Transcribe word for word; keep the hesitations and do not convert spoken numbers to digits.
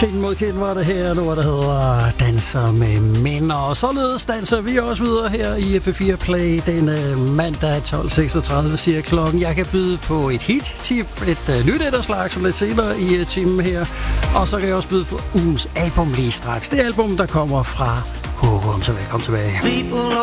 Kind mod kind var det her, nu der hedder Danser med mænd, og således danser vi også videre her i P fire Play den mandag tolv seksogtredive siger klokken. Jeg kan byde på et hit-tip, et uh, nyt etterslag, som lidt senere i uh, timen her, og så kan jeg også byde på ugens album lige straks. Det album, der kommer fra Hugum, så velkommen tilbage.